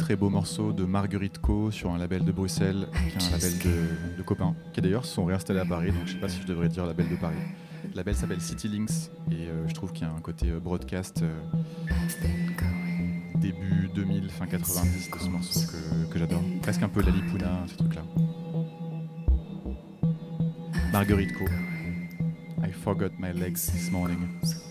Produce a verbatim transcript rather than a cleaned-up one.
très beau morceau de Marguerite Co sur un label de Bruxelles, qui est un label de, de copains, qui d'ailleurs se sont réinstallés à Paris, donc je sais pas si je devrais dire label de Paris. Le label s'appelle City Links et euh, je trouve qu'il y a un côté euh, broadcast euh, début deux mille, fin quatre-vingt-dix de ce morceau que, que j'adore. Presque un peu Lalipuna, ces trucs-là. Marguerite Co. I forgot my legs this morning.